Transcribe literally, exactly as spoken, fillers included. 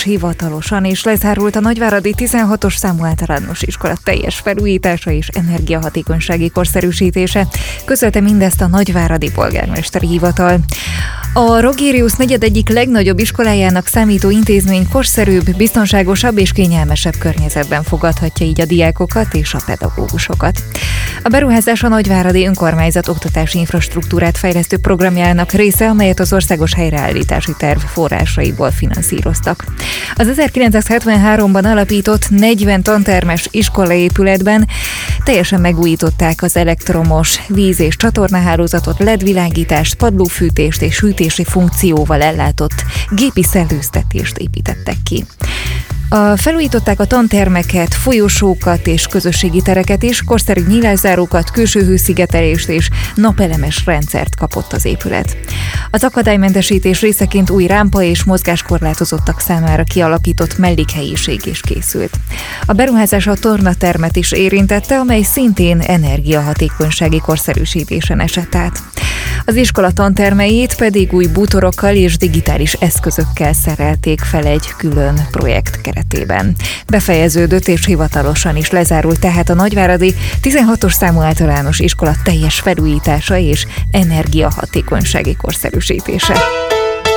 és hivatalosan is lezárult a nagyváradi tizenhatos számú általános iskola teljes felújítása és energiahatékonysági korszerűsítése. Közölte mindezt a nagyváradi polgármesteri hivatal. A Rogérius negyed egyik legnagyobb iskolájának számító intézmény korszerűbb, biztonságosabb és kényelmesebb környezetben fogadhatja így a diákokat és a pedagógusokat. A beruházás a nagyváradi önkormányzat oktatási infrastruktúrát fejlesztő programjának része, amelyet az országos helyreállítási terv forrásaiból finanszíroztak. Az ezerkilencszázhetvenháromban alapított negyven tantermes iskolaépületben teljesen megújították az elektromos víz- és csatornahálózatot, el é dé világítást, padlófűtést és hűtési funkcióval ellátott gépi szellőztetést építettek ki. A felújították a tantermeket, folyosókat és közösségi tereket is, korszerű nyílászárókat, külső hőszigetelést és napelemes rendszert kapott az épület. Az akadálymentesítés részeként új rámpa és mozgáskorlátozottak számára kialakított mellékhelyiség is készült. A beruházás a tornatermet is érintette, amely szintén energiahatékonysági korszerűsítésen esett át. Az iskola tantermeit pedig új bútorokkal és digitális eszközökkel szerelték fel egy külön projekt keretében. Befejeződött és hivatalosan is lezárult tehát a nagyváradi tizenhatos számú általános iskola teljes felújítása és energiahatékonysági korszerűsítése.